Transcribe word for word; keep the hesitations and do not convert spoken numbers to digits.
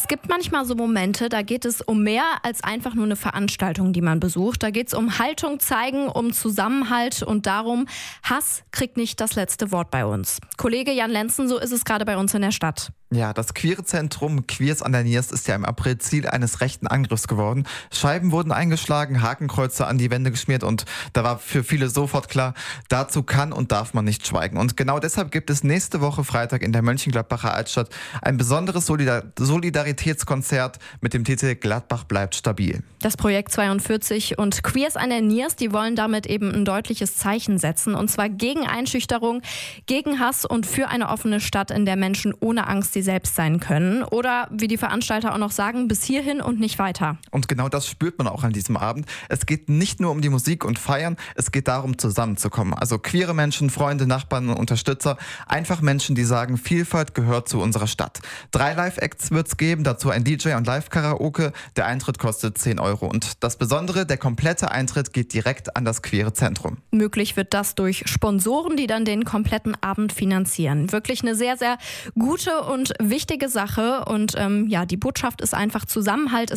Es gibt manchmal so Momente, da geht es um mehr als einfach nur eine Veranstaltung, die man besucht. Da geht es um Haltung zeigen, um Zusammenhalt und darum, Hass kriegt nicht das letzte Wort bei uns. Kollege Jan Lenzen, so ist es gerade bei uns in der Stadt. Ja, das queere Zentrum Queers an der Niers ist ja im April Ziel eines rechten Angriffs geworden. Scheiben wurden eingeschlagen, Hakenkreuze an die Wände geschmiert und da war für viele sofort klar, dazu kann und darf man nicht schweigen. Und genau deshalb gibt es nächste Woche Freitag in der Mönchengladbacher Altstadt ein besonderes Solidar- Solidaritätskonzert mit dem Titel Gladbach bleibt stabil. Das Projekt zweiundvierzig und Queers an der Niers, die wollen damit eben ein deutliches Zeichen setzen. Und zwar gegen Einschüchterung, gegen Hass und für eine offene Stadt, in der Menschen ohne Angst sie selbst sein können. Oder wie die Veranstalter auch noch sagen, bis hierhin und nicht weiter. Und genau das spürt man auch an diesem Abend. Es geht nicht nur um die Musik und Feiern, es geht darum, zusammenzukommen. Also queere Menschen, Freunde, Nachbarn und Unterstützer. Einfach Menschen, die sagen, Vielfalt gehört zu unserer Stadt. Drei Live-Acts wird es geben, dazu ein D J und Live-Karaoke. Der Eintritt kostet zehn Euro. Und das Besondere, der komplette Eintritt geht direkt an das queere Zentrum. Möglich wird das durch Sponsoren, die dann den kompletten Abend finanzieren. Wirklich eine sehr, sehr gute und wichtige Sache. Und ähm, ja, die Botschaft ist einfach Zusammenhalt.